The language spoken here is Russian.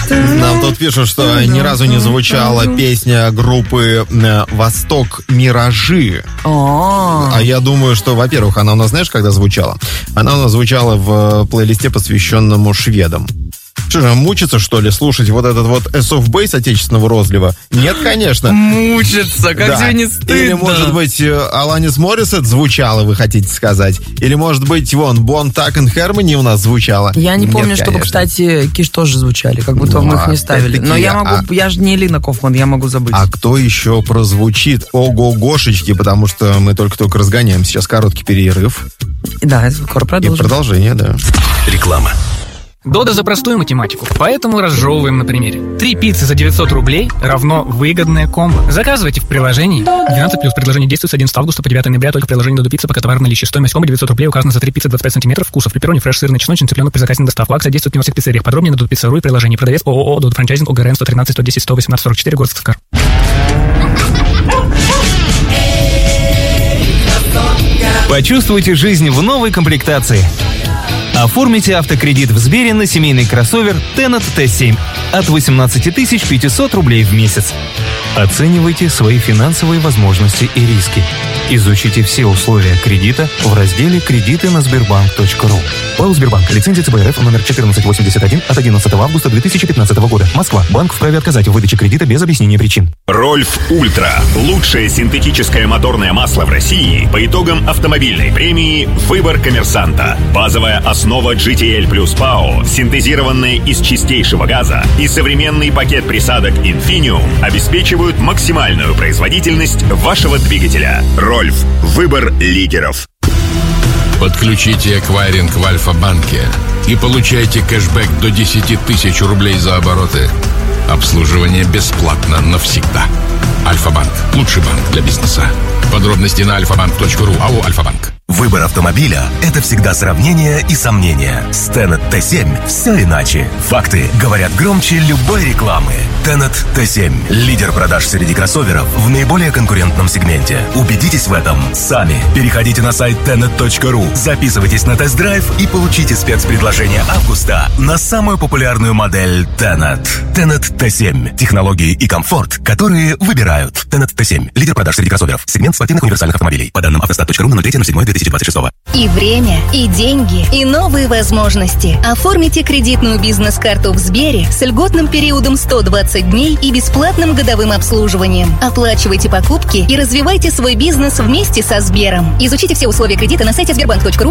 Нам тут пишут, что ни разу не звучала песня группы «Восток Миражи». А я думаю, что, во-первых, она у нас, знаешь, когда звучала? Она у нас звучала в плейлисте, посвященному шведам. Что же, мучиться, что ли, слушать вот этот вот Ace of Base отечественного розлива? Нет, конечно. Мучиться, как тебе не стыдно? Или, может быть, Alanis Morissette звучала, вы хотите сказать? Или, может быть, вон, Bone Thugs-n-Harmony у нас звучала? Я не помню, чтобы, кстати, Киш тоже звучали, как будто мы их не ставили. Но я могу, я же не Лина Кофман, я могу забыть. А кто еще прозвучит? Ого-гошечки, потому что мы только-только разгоняем. Сейчас короткий перерыв. Да, скоро продолжим. И продолжение, да. Реклама. Дода за простую математику, поэтому разжевываем на примере. 3 пиццы за 900 рублей равно выгодное комбо. Заказывайте в приложении. 12+. Предложение действует с 11 августа по 9 ноября только в приложении Додо Пицца, пока товар в наличии. Стоимость комбо 900 рублей указана за 3 пиццы 25 сантиметров. Вкусов пепперони, фреш, сырный, чесночный, цыпленок при заказе на доставку. Акция действует не во всех пиццериях. Подробнее на dodopizza.ru и приложении. Продавец ООО Додо Франчайзинг ОГРН 113 110 118 44, город Сыктывкар. Почувствуйте жизнь в новой комплектации. Оформите автокредит в Сбере на семейный кроссовер Tenet T7 от 18 500 рублей в месяц. Оценивайте свои финансовые возможности и риски. Изучите все условия кредита в разделе «Кредиты на Сбербанк.ру». ПАО «Сбербанк». Лицензия ЦБРФ номер 1481 от 11 августа 2015 года. Москва. Банк вправе отказать в выдаче кредита без объяснения причин. Рольф Ультра. Лучшее синтетическое моторное масло в России по итогам автомобильной премии «Выбор коммерсанта». Базовая основа GTL плюс ПАО, синтезированная из чистейшего газа, и современный пакет присадок Infineum обеспечивают максимальную производительность вашего двигателя. Рольф. Выбор лидеров. Подключите эквайринг в Альфа-банке и получайте кэшбэк до 10 тысяч рублей за обороты. Обслуживание бесплатно навсегда. Альфа-банк. Лучший банк для бизнеса. Подробности на alfabank.ru. АО «Альфа-банк». Выбор автомобиля – это всегда сравнение и сомнения. С Tenet T7 все иначе. Факты говорят громче любой рекламы. Tenet T7 – лидер продаж среди кроссоверов в наиболее конкурентном сегменте. Убедитесь в этом сами. Переходите на сайт tenet.ru, записывайтесь на тест-драйв и получите спецпредложение августа на самую популярную модель Tenet. Tenet T7 – технологии и комфорт, которые выбирают. Tenet T7 – лидер продаж среди кроссоверов. Сегмент спортивных универсальных автомобилей. По данным автостат.ру на 03.07.2026. И время, и деньги, и новые возможности. Оформите кредитную бизнес-карту в Сбере с льготным периодом 120 дней и бесплатным годовым обслуживанием. Оплачивайте покупки и развивайте свой бизнес вместе со Сбером. Изучите все условия кредита на сайте sberbank.ru